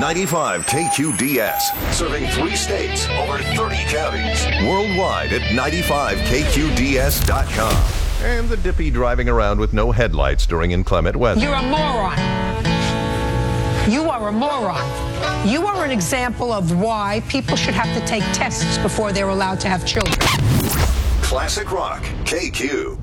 95 KQDS, serving 3 states, over 30 counties. Worldwide at 95KQDS.com. And the Dippy driving around with no headlights during inclement weather. You're a moron. You are a moron. You are an example of why people should have to take tests before they're allowed to have children. Classic Rock, KQ.